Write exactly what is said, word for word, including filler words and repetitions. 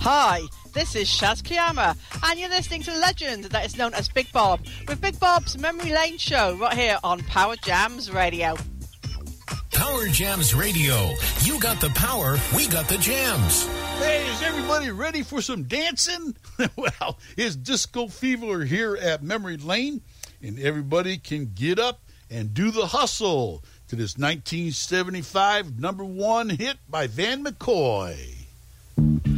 Hi, this is Shaz Kiyama, and you're listening to Legend that is known as Big Bob, with Big Bob's Memory Lane show right here on Power Jams Radio. Power Jams Radio. You got the power, we got the jams. Hey, is everybody ready for some dancing? Well, it's Disco Fever here at Memory Lane, and everybody can get up and do the hustle to this nineteen seventy-five number one hit by Van McCoy.